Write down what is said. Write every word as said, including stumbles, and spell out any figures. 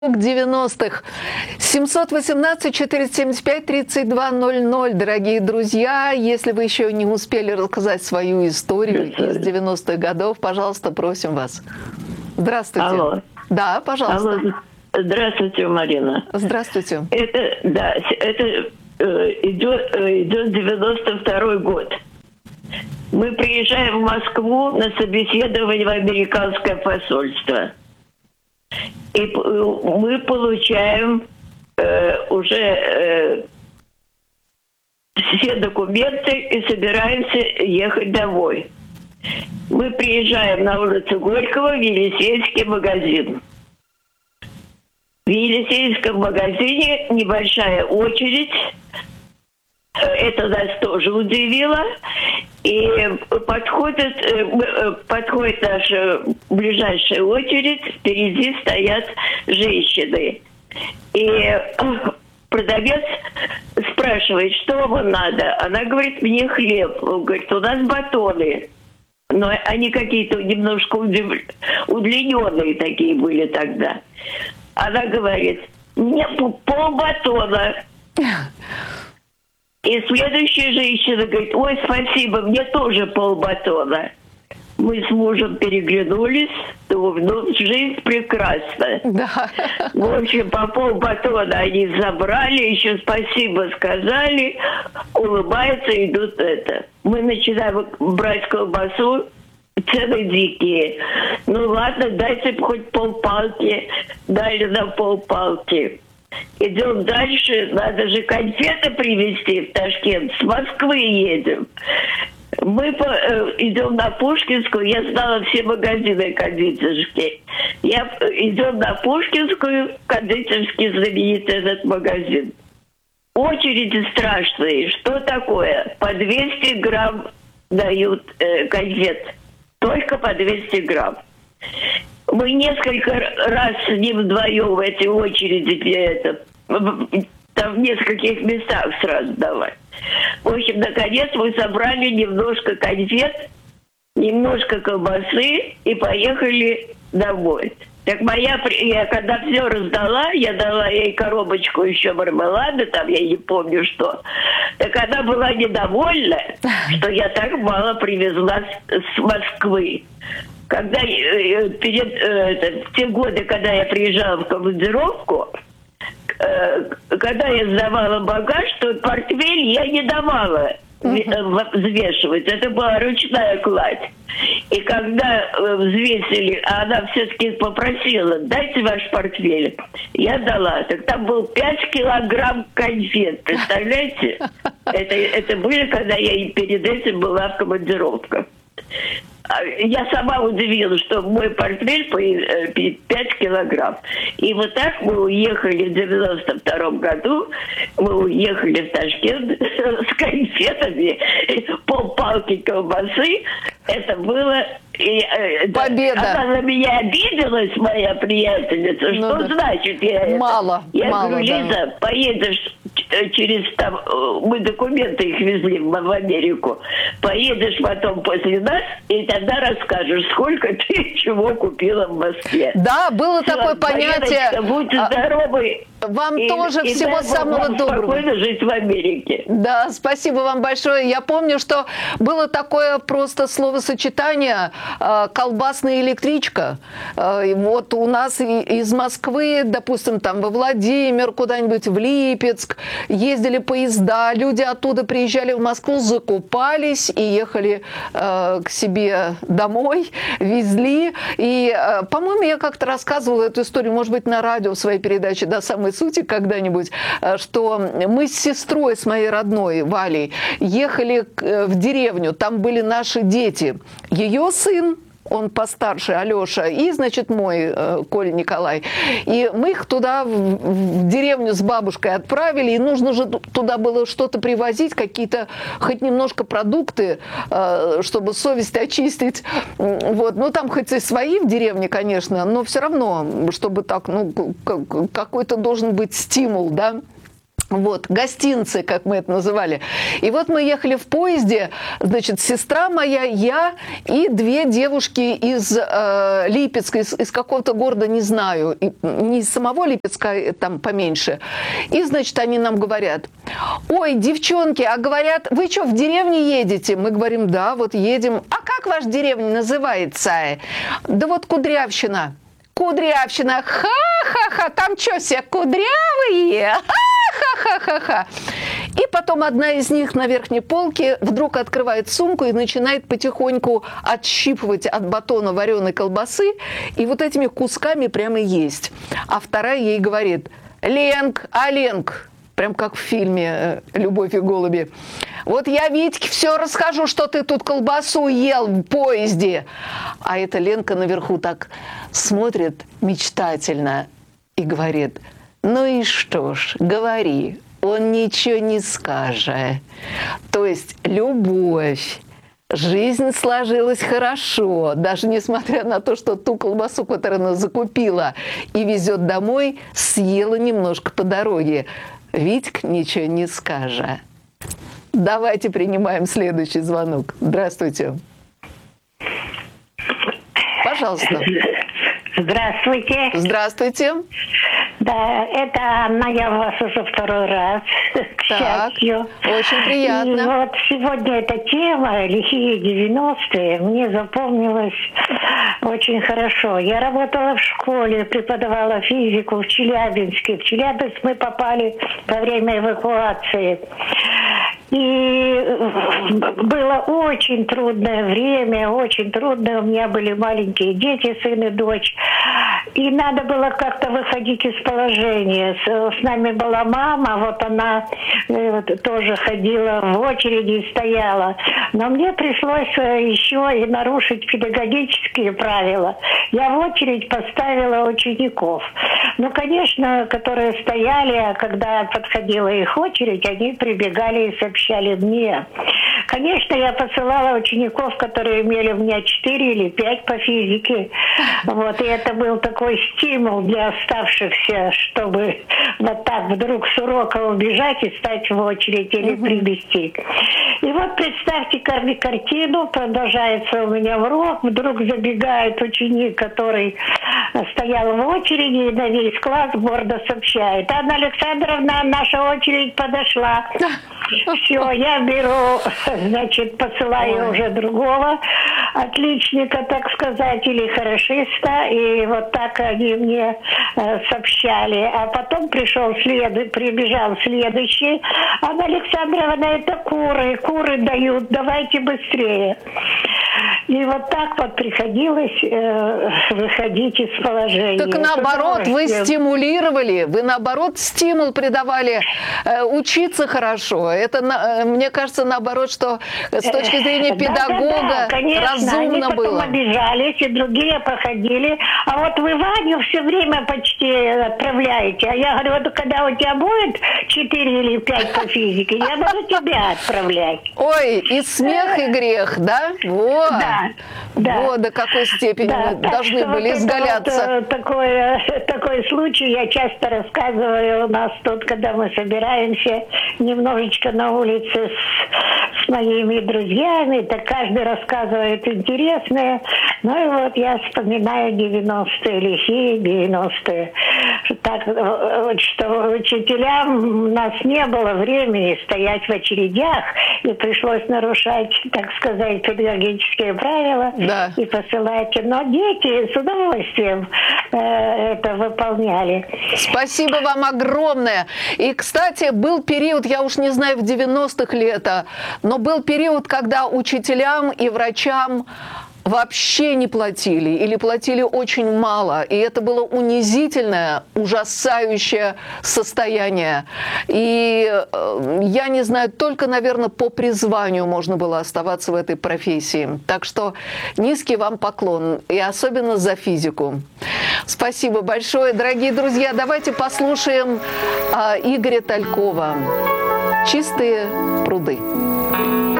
девяностых. семьсот восемнадцать четыреста семьдесят пять тридцать два ноль ноль, дорогие друзья. Если вы еще не успели рассказать свою историю из девяностых годов, пожалуйста, просим вас. Здравствуйте. Алло. Да, пожалуйста. Алло. Здравствуйте, Марина. Здравствуйте. Это, да, это э, идет, э, идет девяносто второй год. Мы приезжаем в Москву на собеседование в американское посольство. И мы получаем э, уже э, все документы и собираемся ехать домой. Мы приезжаем на улицу Горького в Елисейский магазин. В Елисейском магазине небольшая очередь. Это нас тоже удивило. И подходит, подходит наша ближайшая очередь, впереди стоят женщины. И продавец спрашивает, что вам надо? Она говорит, мне хлеб. Он говорит, у нас батоны. Но они какие-то немножко удлиненные такие были тогда. Она говорит, мне полбатона. И следующая женщина говорит, ой, спасибо, мне тоже полбатона. Мы с мужем переглянулись, думаем, ну, жизнь прекрасна. Да. В общем, по полбатона они забрали, еще спасибо сказали, улыбаются, идут это. Мы начинаем брать колбасу, цены дикие. Ну ладно, дайте хоть полпалки, дали нам полпалки. Идем дальше, надо же конфеты привезти в Ташкент, с Москвы едем. Мы по, э, идем на Пушкинскую, я знала все магазины кондитерские. Я идем на Пушкинскую, кондитерский знаменитый этот магазин. Очереди страшные. Что такое? По двести грамм дают э, конфет. Только по двести грамм. Мы несколько раз с ним вдвоем в эти очереди, это, там в нескольких местах сразу давали. В общем, наконец мы собрали немножко конфет, немножко колбасы и поехали домой. Так моя, я когда все раздала, я дала ей коробочку еще мармелада, там я не помню что. Так она была недовольна, что я так мало привезла с, с Москвы. Когда э, перед э, в те годы, когда я приезжала в командировку, э, когда я сдавала багаж, то портфель я не давала uh-huh. взвешивать. Это была ручная кладь. И когда э, взвесили, а она все-таки попросила, дайте ваш портфель. Я дала. Так там был пять килограмм конфет. Представляете? Это, это были, когда я перед этим была в командировках. Я сама удивилась, что мой портфель пять килограмм. И вот так мы уехали в девяносто втором году, мы уехали в Ташкент с конфетами, полпалки колбасы. Это было... И, победа. Она на меня обиделась, моя приятельница. Ну, что да. значит я мало, это? Я мало, говорю, Лиза, да. поедешь через там... Мы документы их везли в Америку. Поедешь потом после нас, и тогда расскажешь, сколько ты чего купила в Москве. Да, было все, такое понятие... Будьте здоровы. Вам и, тоже и всего самого доброго. Спокойно жить в Америке. Да, спасибо вам большое. Я помню, что было такое просто словосочетание «колбасная электричка». Вот у нас из Москвы, допустим, там во Владимир, куда-нибудь в Липецк ездили поезда, люди оттуда приезжали в Москву, закупались и ехали к себе домой, везли. И, по-моему, я как-то рассказывала эту историю, может быть, на радио в своей передаче «До самой сути» когда-нибудь, что мы с сестрой, с моей родной Валей, ехали в деревню, там были наши дети. Ее сын, он постарше, Алеша, и, значит, мой, Коля Николай. И мы их туда, в, в деревню с бабушкой отправили, и нужно же туда было что-то привозить, какие-то, хоть немножко продукты, чтобы совесть очистить. Вот. Ну, там хоть и свои в деревне, конечно, но все равно, чтобы так, ну, какой-то должен быть стимул, да. Вот, гостинцы, как мы это называли. И вот мы ехали в поезде, значит, сестра моя, я и две девушки из э, Липецка, из, из какого-то города, не знаю, и, не из самого Липецка, там поменьше. И, значит, они нам говорят: ой, девчонки, а говорят, вы что, в деревне едете? Мы говорим: да, вот едем. А как ваша деревня называется? Да вот Кудрявщина. Кудрявщина, ха-ха-ха, там что, все кудрявые? Ха-ха-ха-ха. И потом одна из них на верхней полке вдруг открывает сумку и начинает потихоньку отщипывать от батона вареной колбасы и вот этими кусками прямо есть. А вторая ей говорит: Ленк, а Ленк, прям как в фильме «Любовь и голуби», вот я Витьке все расскажу, что ты тут колбасу ел в поезде. А эта Ленка наверху так смотрит мечтательно и говорит: ну и что ж, говори, он ничего не скажет. То есть любовь. Жизнь сложилась хорошо, даже несмотря на то, что ту колбасу, которую она закупила и везет домой, съела немножко по дороге. Витька ничего не скажет. Давайте принимаем следующий звонок. Здравствуйте. Пожалуйста. Здравствуйте. Здравствуйте. Да, это Анна, я у вас уже второй раз, к Так, счастью. очень приятно. И вот сегодня эта тема, лихие девяностые, мне запомнилась очень хорошо. Я работала в школе, преподавала физику в Челябинске. В Челябинск мы попали во время эвакуации. И было очень трудное время, очень трудное. У меня были маленькие дети, сын и дочь. И надо было как-то выходить из положения. С, с нами была мама, вот она э, тоже ходила в очереди и стояла. Но мне пришлось еще и нарушить педагогические правила. Я в очередь поставила учеников. Ну, конечно, которые стояли, а когда подходила их очередь, они прибегали и сообщали мне. Конечно, я посылала учеников, которые имели у меня четыре или пять по физике. Вот, и это был такой стимул для оставшихся, чтобы вот так вдруг с урока убежать и стать в очередь или привести. И вот представьте кар- картину, продолжается у меня урок, вдруг забегает ученик, который стоял в очереди, и на весь класс гордо сообщает: Анна Александровна, наша очередь подошла. Все, я беру, значит, посылаю уже другого отличника, так сказать, или хорошиста, и вот так они мне э, сообщали. А потом пришел след... прибежал следующий: Анна Александровна, это куры, куры дают, давайте быстрее. И вот так вот приходилось э, выходить из положения. Так наоборот, вы стимулировали, вы наоборот стимул придавали э, учиться хорошо. Это, на, мне кажется, наоборот, что с точки зрения педагога да, да, да, конечно, разумно они было. Они обижались, и другие походили. А вот вы Ваню все время почти отправляете. А я говорю, вот когда у тебя будет четыре или пять по физике, я буду тебя отправлять. Ой, и смех, и грех, да? Вот. Да. Да. Вот до какой степени да, мы должны были вот изгаляться. Вот, такой, такой случай я часто рассказываю у нас тут, когда мы собираемся немножечко на улице с, с моими друзьями, так каждый рассказывает интересное. Ну и вот я вспоминаю девяностые, лихие девяностые. Так, что учителям у нас не было времени стоять в очередях, и пришлось нарушать, так сказать, педагогические правила. Да. И посылайте. Но дети с удовольствием э, это выполняли. Спасибо вам огромное. И, кстати, был период, я уж не знаю, в девяностых ли это, но был период, когда учителям и врачам вообще не платили или платили очень мало. И это было унизительное, ужасающее состояние. И э, я не знаю, только, наверное, по призванию можно было оставаться в этой профессии. Так что низкий вам поклон, и особенно за физику. Спасибо большое, дорогие друзья. Давайте послушаем э, Игоря Талькова «Чистые пруды».